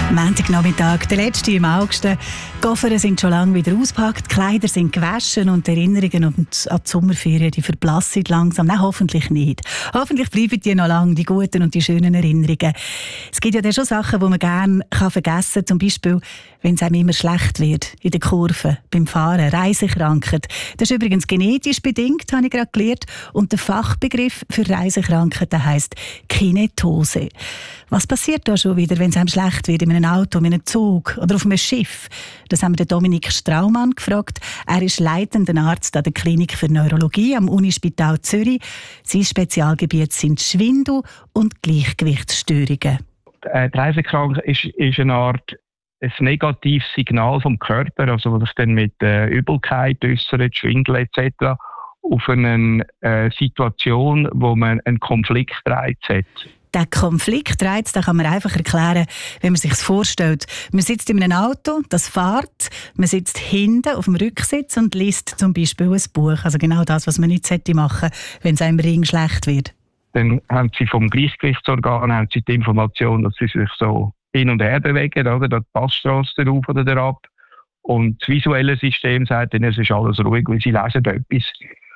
Montagnachmittag, der letzte im August. Die Koffer sind schon lange wieder ausgepackt, die Kleider sind gewaschen und die Erinnerungen an die Sommerferien die verblassen langsam. Nein, hoffentlich nicht. Hoffentlich bleiben die noch lange, die guten und die schönen Erinnerungen. Es gibt ja dann schon Sachen, die man gerne vergessen kann. Zum Beispiel, wenn es einem immer schlecht wird, in der Kurve, beim Fahren, Reisekrankheit. Das ist übrigens genetisch bedingt, habe ich gerade gelernt. Und der Fachbegriff für Reisekrankheiten heisst Kinetose. Was passiert da schon wieder, wenn es einem schlecht wird, in einem Auto, in einem Zug oder auf einem Schiff? Das haben wir den Dominik Straumann gefragt. Er ist leitender Arzt an der Klinik für Neurologie am Unispital Zürich. Sein Spezialgebiet sind Schwindel und Gleichgewichtsstörungen. Die Reisekrankheit ist eine Art ein negatives Signal vom Körper, also was sich dann mit Übelkeit äußert, Schwindel etc. auf eine Situation, wo man einen Konfliktreiz hat. Der Konfliktreiz, den kann man einfach erklären, wenn man sich es vorstellt. Man sitzt in einem Auto, das fährt, man sitzt hinten auf dem Rücksitz und liest zum Beispiel ein Buch. Also genau das, was man nicht machen sollte, wenn es einem Ring schlecht wird. Dann haben sie vom Gleichgewichtsorgan haben sie die Information, dass sie sich so hin und her bewegen, oder? Da passt das drauf oder ab. Und das visuelle System sagt ihnen, es ist alles ruhig, weil sie lesen etwas.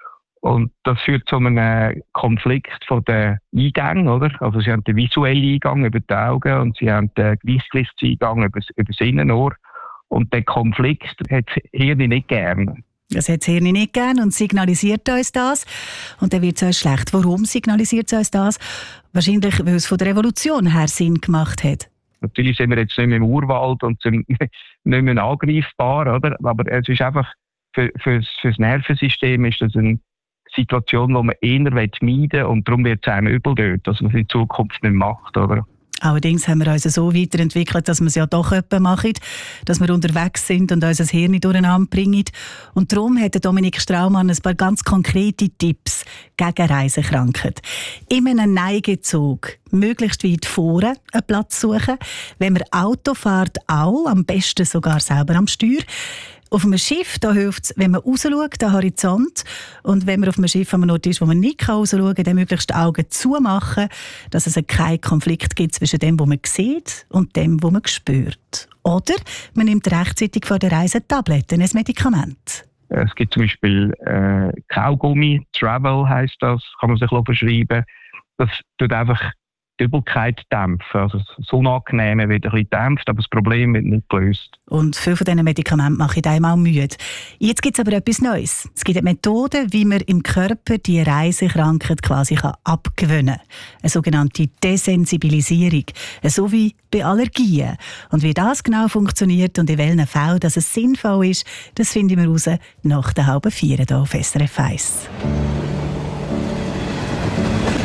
Und das führt zu einem Konflikt von den Eingängen, oder? Also sie haben den visuellen Eingang über die Augen und sie haben den Gleichgewichtseingang über das Innenohr. Und der Konflikt hat das Hirn nicht gern. Das hat das Hirn nicht gern und signalisiert uns das. Und dann wird es uns schlecht. Warum signalisiert es uns das? Wahrscheinlich, weil es von der Evolution her Sinn gemacht hat. Natürlich sind wir jetzt nicht mehr im Urwald und sind nicht mehr angreifbar, oder? Aber es ist einfach, fürs Nervensystem ist das eine Situation, die man eher meiden will und darum wird es einem übel gehen, dass man es in Zukunft nicht macht, oder? Allerdings haben wir uns so weiterentwickelt, dass wir es ja doch etwa machen, dass wir unterwegs sind und unser Hirn durcheinander bringen. Und darum hat Dominik Straumann ein paar ganz konkrete Tipps gegen Reisekrankheit. In einem Neigezug möglichst weit vorne einen Platz suchen. Wenn man Auto fährt, auch, am besten sogar selber am Steuer. Auf einem Schiff da hilft es, wenn man rausschaut, den Horizont. Und wenn man auf einem Schiff an einem Ort ist, wo man nicht rausschauen kann, dann möglichst die Augen zumachen, dass es keinen Konflikt gibt zwischen dem, was man sieht, und dem, was man spürt. Oder man nimmt rechtzeitig vor der Reise Tabletten, ein Medikament. Es gibt zum Beispiel Kaugummi, Travel heisst das, kann man sich verschreiben. Das tut einfach die Übelkeit dämpfen. Also das Unangenehme wird ein bisschen dämpft, aber das Problem wird nicht gelöst. Und viele von diesen Medikamenten machen einem auch müde. Jetzt gibt es aber etwas Neues. Es gibt eine Methode, wie man im Körper die Reisekrankheit quasi abgewöhnen kann. Eine sogenannte Desensibilisierung. So wie bei Allergien. Und wie das genau funktioniert und in welchen Fällen dass es sinnvoll ist, das finden wir raus nach der 3:30 hier auf SRF 1.